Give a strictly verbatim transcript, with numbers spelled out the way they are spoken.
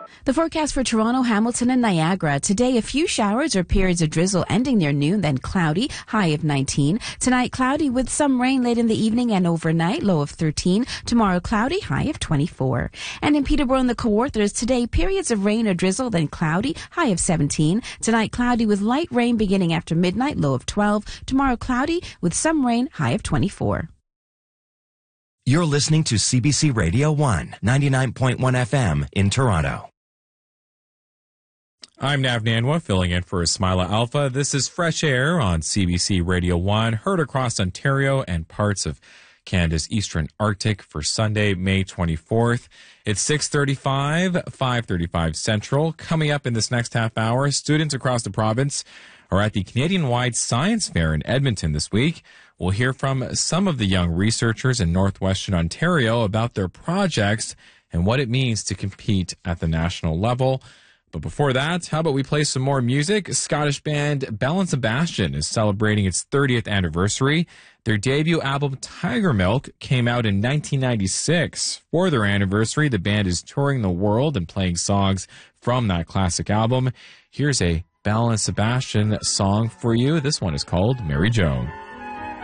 The forecast for Toronto, Hamilton, and Niagara. Today, a few showers or periods of drizzle ending near noon, then cloudy, high of nineteen. Tonight, cloudy with some rain late in the evening and overnight, low of thirteen. Tomorrow, cloudy, high of twenty-four. And in Peterborough and the Kawarthas, today, periods of rain or drizzle, then cloudy, high of seventeen. Tonight, cloudy with light rain beginning after midnight, low of twelve. Tomorrow, cloudy with some rain, high of twenty-four. You're listening to C B C Radio one, ninety-nine point one F M in Toronto. I'm Nav Nanwa, filling in for Ismaila Alpha. This is Fresh Air on C B C Radio one, heard across Ontario and parts of Canada's Eastern Arctic for Sunday, May twenty-fourth. It's six thirty-five, five thirty-five Central. Coming up in this next half hour, students across the province are at the Canadian-wide Science Fair in Edmonton this week. We'll hear from some of the young researchers in Northwestern Ontario about their projects and what it means to compete at the national level. But before that, how about we play some more music? Scottish band Belle and Sebastian is celebrating its thirtieth anniversary. Their debut album, Tiger Milk, came out in nineteen ninety-six. For their anniversary, the band is touring the world and playing songs from that classic album. Here's a Belle and Sebastian song for you. This one is called Mary Joan.